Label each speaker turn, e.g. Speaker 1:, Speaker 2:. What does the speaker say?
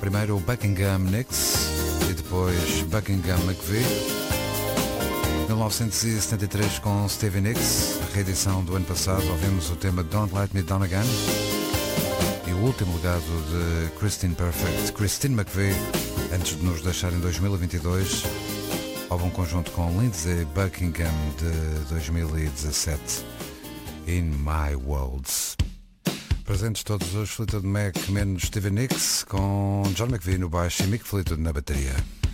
Speaker 1: primeiro o Buckingham Nicks e depois Buckingham McVie. 1973 com Stevie Nicks, reedição do ano passado, ouvimos o tema Don't Let Me Down Again. E o último legado de Christine McVie, antes de nos deixar em 2022, álbum conjunto com Lindsey Buckingham de 2017, In My Worlds. Presentes todos os Fleetwood Mac, menos Stevie Nicks, com John McVie no baixo e Mick Fleetwood na bateria.